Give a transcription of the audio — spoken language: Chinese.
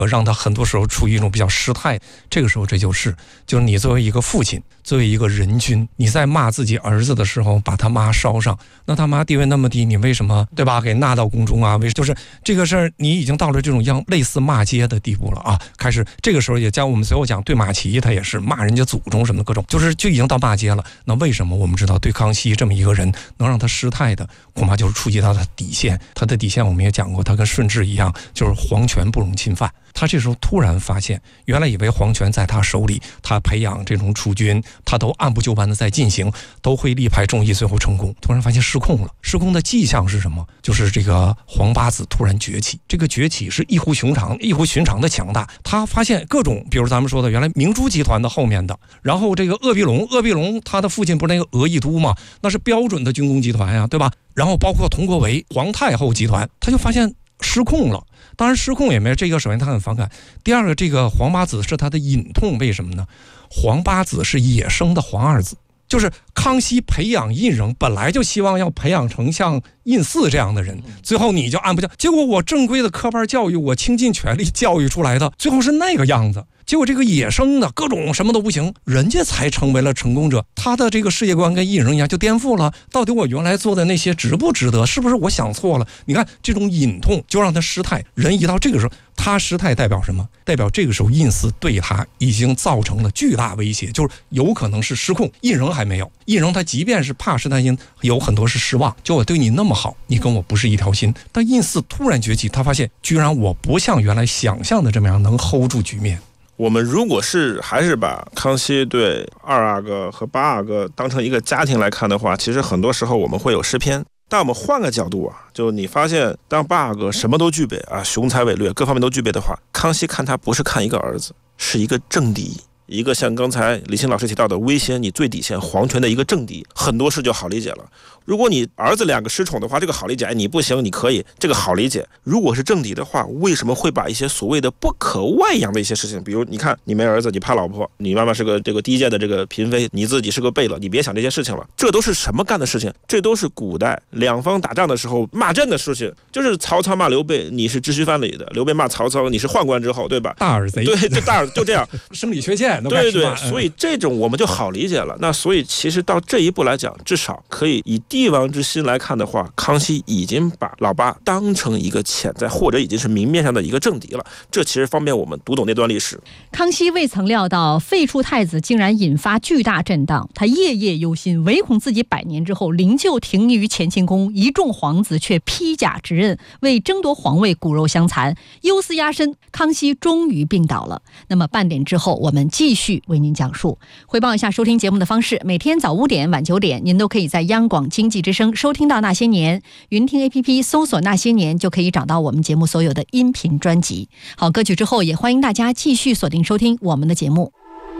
让他很多时候处于一种比较失态。这个时候就是你作为一个父亲，作为一个人君，你在骂自己儿子的时候把他妈烧上，那他妈地位那么低，你为什么对吧给纳到宫中啊？就是这个事儿你已经到了这种类似骂街的地步了啊！开始这个时候也将我们随后讲对马齐，他也是骂人家祖宗什么的各种，就已经到骂街了。那为什么我们知道对康熙这么一个人能让他失态的，恐怕就是触及到他的底线。他的底线我们也讲过，他跟顺治一样，就是皇权不容侵犯。他这时候突然发现，原来以为皇权在他手里，他培养这种储君，他都按部就班的在进行，都会力排众议，最后成功。突然发现失控了，失控的迹象是什么？就是这个皇八子突然崛起，这个崛起是异乎寻常的强大。他发现各种，比如咱们说的原来明珠集团的后面的，然后这个鄂必龙他的父亲不是那个俄亦都吗？那是标准的军工集团呀，对吧？然后包括佟国维皇太后集团，他就发现失控了。当然失控也没这个，首先他很反感，第二个这个皇八子是他的隐痛，为什么呢？皇八子是野生的皇二子，就是康熙培养胤禛本来就希望要培养成像胤祀这样的人，最后你就按不教，结果我正规的科班教育，我倾尽全力教育出来的，最后是那个样子。结果这个野生的各种什么都不行，人家才成为了成功者，他的这个世界观跟胤禛一样就颠覆了。到底我原来做的那些值不值得？是不是我想错了？你看这种隐痛就让他失态，人一到这个时候他失态代表什么？代表这个时候胤祀对他已经造成了巨大威胁，就是有可能是失控。胤禛还没有，胤禛他即便是怕是担心，有很多是失望，就我对你那么好，你跟我不是一条心。但胤祀突然崛起，他发现居然我不像原来想象的这么样能 hold 住局面。 我们如果还是把康熙对二阿哥和八阿哥当成一个家庭来看的话，其实很多时候我们会有失偏。但我们换个角度啊，就你发现当八阿哥什么都具备啊，雄才伟略各方面都具备的话，康熙看他不是看一个儿子，是一个政敌，一个像刚才李欣老师提到的威胁你最底线皇权的一个政敌，很多事就好理解了。如果你儿子两个失宠的话，这个好理解，你不行你可以，这个好理解。如果是政敌的话，为什么会把一些所谓的不可外扬的一些事情，比如你看你没儿子，你怕老婆，你妈妈是个这个低贱的这个嫔妃，你自己是个贝勒，你别想这些事情了，这都是什么干的事情？这都是古代两方打仗的时候骂阵的事情，就是曹操骂刘备，你是知须藩里的；刘备骂曹操，你是宦官之后，对吧？ 大耳贼， 对，就大耳就这样， 生理缺陷， 对对，所以这种我们就好理解了。那所以其实到这一步来讲，至少可以以帝王之心来看的话，康熙已经把老八当成一个潜在或者已经是明面上的一个政敌了，这其实方便我们读懂那段历史。 康熙未曾料到废黜太子竟然引发巨大震荡，他夜夜忧心，唯恐自己100年之后灵柩停于乾清宫，一众皇子却披甲执刃，为争夺皇位骨肉相残，忧思压身，康熙终于病倒了。那么半点之后我们继续为您讲述。汇报一下收听节目的方式，每天早5点晚9点您都可以在央广经济之声收听到那些年，云听 APP 搜索那些年就可以找到我们节目所有的音频专辑。好，歌曲之后也欢迎大家继续锁定收听我们的节目。